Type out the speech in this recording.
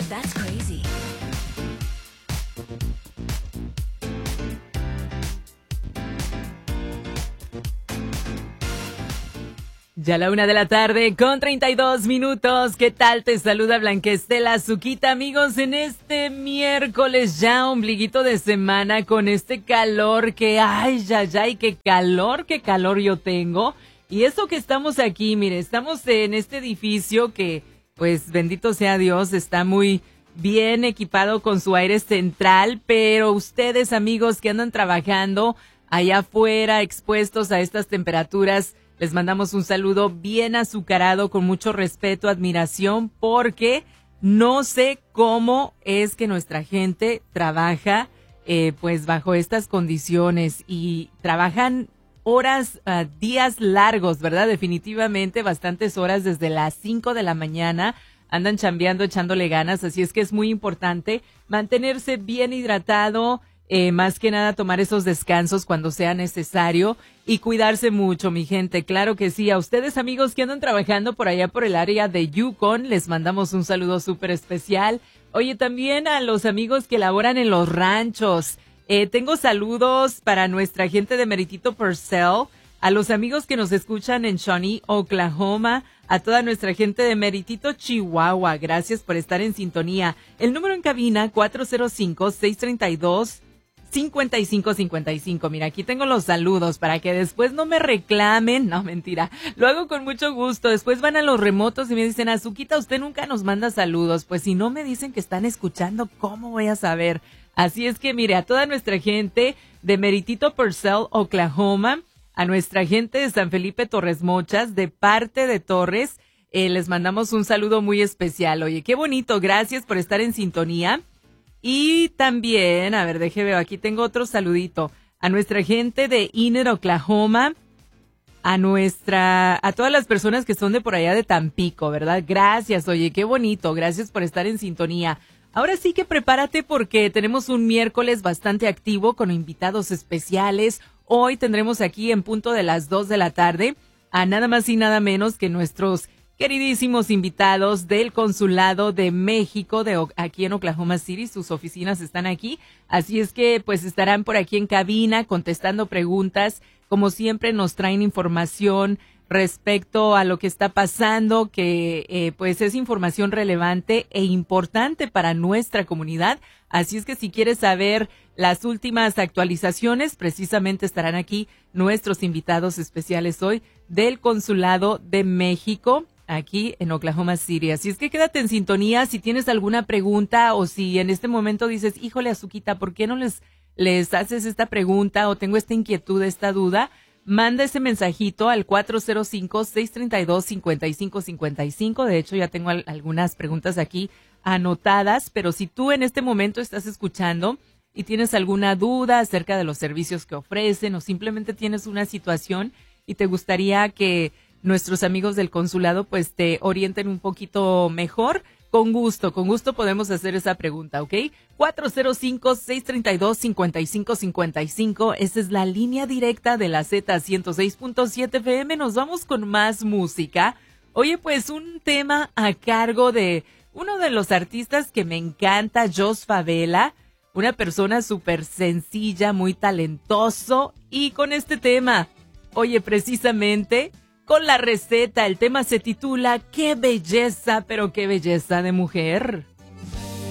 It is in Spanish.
That's crazy. Ya la 1:00 con 32 minutos. ¿Qué tal? Te saluda Blanquestela Azuquita, amigos, en este miércoles ya ombliguito de semana con este calor que, ay, qué calor yo tengo. Y eso que estamos aquí, mire, estamos en este edificio que, pues, bendito sea Dios, está muy bien equipado con su aire central, pero ustedes, amigos, que andan trabajando allá afuera, expuestos a estas temperaturas, les mandamos un saludo bien azucarado, con mucho respeto, admiración, porque no sé cómo es que nuestra gente trabaja, pues bajo estas condiciones, y trabajan horas, días largos, ¿verdad? Definitivamente bastantes horas, desde las 5 de la mañana, andan chambeando, echándole ganas, así es que es muy importante mantenerse bien hidratado, más que nada tomar esos descansos cuando sea necesario y cuidarse mucho, mi gente. Claro que sí. A ustedes, amigos, que andan trabajando por allá por el área de Yukon, les mandamos un saludo súper especial. Oye, también a los amigos que laboran en los ranchos. Tengo saludos para nuestra gente de Meritito Purcell, a los amigos que nos escuchan en Shawnee, Oklahoma, a toda nuestra gente de Meritito, Chihuahua. Gracias por estar en sintonía. El número en cabina, 405-632-5555. Mira, aquí tengo los saludos para que después no me reclamen. No, mentira. Lo hago con mucho gusto. Después van a los remotos y me dicen, Azuquita, usted nunca nos manda saludos. Pues si no me dicen que están escuchando, ¿cómo voy a saber? Así es que, mire, a toda nuestra gente de Meritito Purcell, Oklahoma, a nuestra gente de San Felipe Torres Mochas, de parte de Torres, les mandamos un saludo muy especial. Oye, qué bonito. Gracias por estar en sintonía. Y también, a ver, veo, aquí tengo otro saludito. A nuestra gente de Enid, Oklahoma, a todas las personas que son de por allá de Tampico, ¿verdad? Gracias, oye, qué bonito. Gracias por estar en sintonía. Ahora sí que prepárate porque tenemos un miércoles bastante activo con invitados especiales. Hoy tendremos aquí en punto de las 2 de la tarde a nada más y nada menos que nuestros queridísimos invitados del Consulado de México aquí en Oklahoma City. Sus oficinas están aquí, así es que pues estarán por aquí en cabina contestando preguntas. Como siempre nos traen información respecto a lo que está pasando, que pues es información relevante e importante para nuestra comunidad. Así es que si quieres saber las últimas actualizaciones, precisamente estarán aquí nuestros invitados especiales hoy del Consulado de México aquí en Oklahoma City. Así es que quédate en sintonía. Si tienes alguna pregunta o si en este momento dices, híjole, Azuquita, ¿por qué no les haces esta pregunta o tengo esta inquietud, esta duda? Manda ese mensajito al 405-632-5555. De hecho, ya tengo algunas preguntas aquí anotadas, pero si tú en este momento estás escuchando y tienes alguna duda acerca de los servicios que ofrecen o simplemente tienes una situación y te gustaría que nuestros amigos del consulado pues te orienten un poquito mejor, con gusto podemos hacer esa pregunta, ¿ok? 405-632-5555, esa es la línea directa de la Z106.7 FM. Nos vamos con más música. Oye, pues un tema a cargo de uno de los artistas que me encanta, Jos Favela, una persona súper sencilla, muy talentoso, y con este tema, oye, precisamente con la receta, el tema se titula Qué belleza, pero qué belleza de mujer.